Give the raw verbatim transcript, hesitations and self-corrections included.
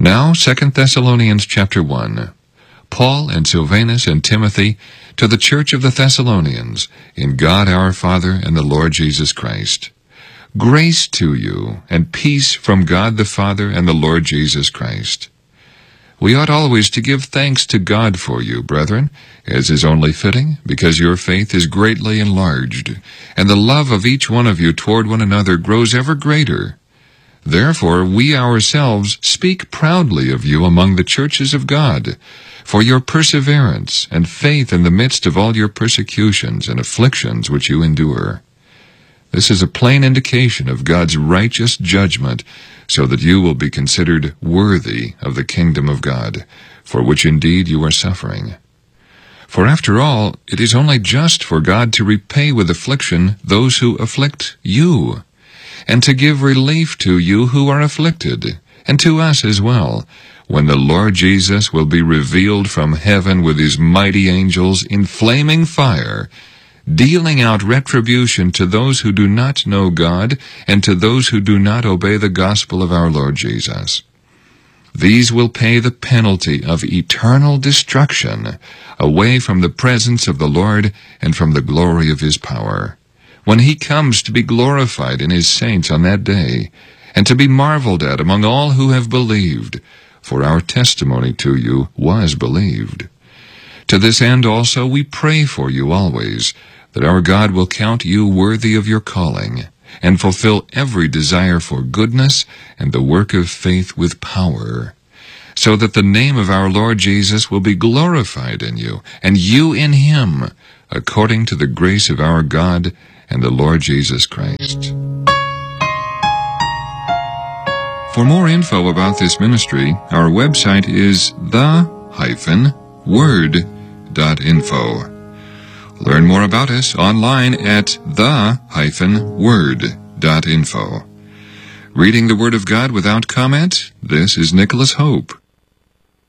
Now, Second Thessalonians chapter one. Paul and Silvanus and Timothy, to the church of the Thessalonians, in God our Father and the Lord Jesus Christ. Grace to you, and peace from God the Father and the Lord Jesus Christ. We ought always to give thanks to God for you, brethren, as is only fitting, because your faith is greatly enlarged, and the love of each one of you toward one another grows ever greater. Therefore we ourselves speak proudly of you among the churches of God, for your perseverance and faith in the midst of all your persecutions and afflictions which you endure. This is a plain indication of God's righteous judgment, so that you will be considered worthy of the kingdom of God, for which indeed you are suffering. For after all, it is only just for God to repay with affliction those who afflict you, and to give relief to you who are afflicted, and to us as well, when the Lord Jesus will be revealed from heaven with his mighty angels in flaming fire, dealing out retribution to those who do not know God, and to those who do not obey the gospel of our Lord Jesus. These will pay the penalty of eternal destruction, away from the presence of the Lord and from the glory of his power, when he comes to be glorified in his saints on that day, and to be marveled at among all who have believed, for our testimony to you was believed. To this end also we pray for you always, that our God will count you worthy of your calling, and fulfill every desire for goodness and the work of faith with power, so that the name of our Lord Jesus will be glorified in you, and you in him, according to the grace of our God and the Lord Jesus Christ. For more info about this ministry, our website is the dash word dot info. Learn more about us online at the dash word dot info. Reading the Word of God without comment, this is Nicholas Hope.